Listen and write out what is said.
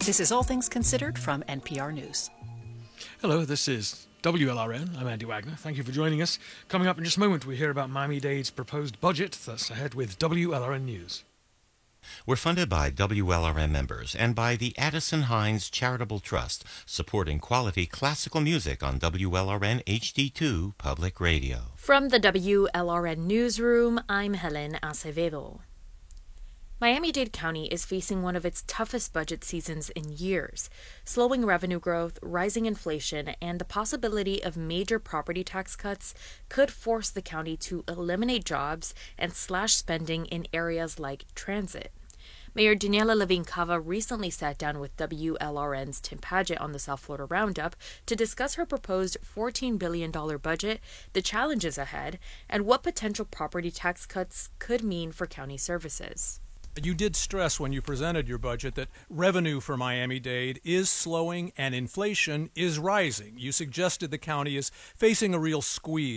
This is All Things Considered from NPR News. Hello, this is WLRN. I'm Andy Wagner. Thank you for joining us. Coming up in just a moment, we hear about Miami-Dade's proposed budget. That's ahead with WLRN News. We're funded by WLRN members and by the Addison Hines Charitable Trust, supporting quality classical music on WLRN HD2 Public Radio. From the WLRN Newsroom, I'm Helen Acevedo. Miami-Dade County is facing one of its toughest budget seasons in years. Slowing revenue growth, rising inflation, and the possibility of major property tax cuts could force the county to eliminate jobs and slash spending in areas like transit. Mayor Daniela Levine Cava recently sat down with WLRN's Tim Padgett on the South Florida Roundup to discuss her proposed $14 billion budget, the challenges ahead, and what potential property tax cuts could mean for county services. You did stress when you presented your budget that revenue for Miami-Dade is slowing and inflation is rising. You suggested the county is facing a real squeeze.